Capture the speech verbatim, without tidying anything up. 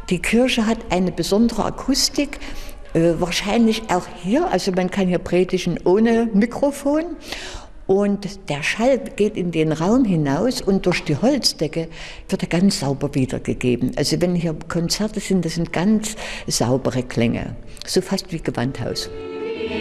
Die Kirche hat eine besondere Akustik, äh, wahrscheinlich auch hier, also man kann hier predigen ohne Mikrofon. Und der Schall geht in den Raum hinaus und durch die Holzdecke wird er ganz sauber wiedergegeben. Also wenn hier Konzerte sind, das sind ganz saubere Klänge, so fast wie Gewandhaus.